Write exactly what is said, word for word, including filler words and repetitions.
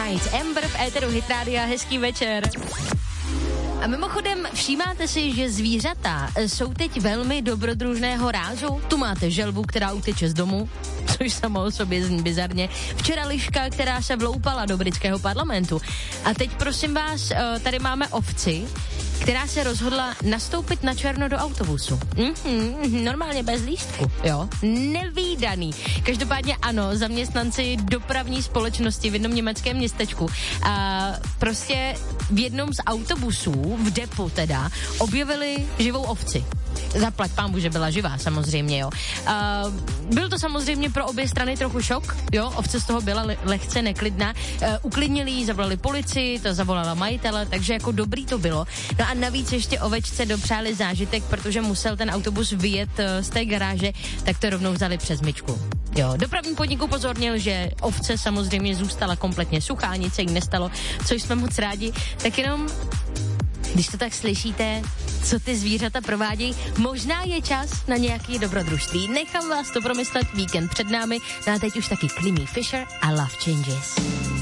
Night. Amber v éteru Hit Rádia, hezký večer. A mimochodem, všímáte si, že zvířata jsou teď velmi dobrodružného rázu? Tu máte želvu, která uteče z domu, což samo o sobě zní bizarně. Včera liška, která se vloupala do britského parlamentu. A teď prosím vás, tady máme ovci, která se rozhodla nastoupit na černo do autobusu. Mm-hmm, normálně bez lístku, jo. Nevídaný. Každopádně ano, zaměstnanci dopravní společnosti v jednom německém městečku a prostě v jednom z autobusů, v depu teda, objevili živou ovci. Zaplať pánbu, že byla živá, samozřejmě, jo. Uh, byl to samozřejmě pro obě strany trochu šok, jo, ovce z toho byla le- lehce neklidná. Uh, uklidnili ji, zavolali policii, ta zavolala majitele, takže jako dobrý to bylo. No a navíc ještě ovečce dopřáli zážitek, protože musel ten autobus vyjet uh, z té garáže, tak to rovnou vzali přes myčku. Jo, dopravní podnik upozornil, že ovce samozřejmě zůstala kompletně suchá, nic se jí nestalo, což jsme moc rádi, tak jenom když to tak slyšíte, co ty zvířata provádějí, možná je čas na nějaký dobrodružství. Nechám vás to promyslet, víkend před námi, no a teď už taky Clemmy Fisher a Love Changes.